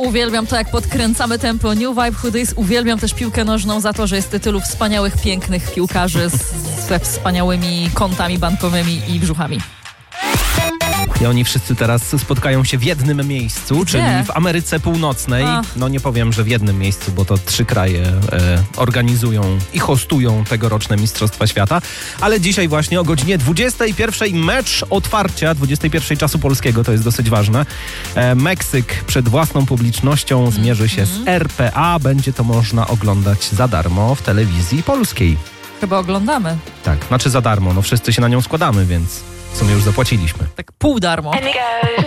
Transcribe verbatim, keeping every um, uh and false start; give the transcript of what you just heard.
uwielbiam to, jak podkręcamy tempo New Vibe Hoodies. Uwielbiam też piłkę nożną za to, że jest tylu wspaniałych, pięknych piłkarzy z, ze wspaniałymi kontami bankowymi i brzuchami. I oni wszyscy teraz spotkają się w jednym miejscu, Gdzie? czyli w Ameryce Północnej. A. No nie powiem, że w jednym miejscu, bo to trzy kraje e, organizują i hostują tegoroczne Mistrzostwa Świata. Ale dzisiaj właśnie o godzinie dwudziestej pierwszej mecz otwarcia, dwudziestej pierwszej czasu polskiego, to jest dosyć ważne. E, Meksyk przed własną publicznością zmierzy się z R P A. Będzie to można oglądać za darmo w telewizji polskiej. Chyba oglądamy. Tak, znaczy za darmo, no wszyscy się na nią składamy, więc w sumie już zapłaciliśmy. Tak pół darmo.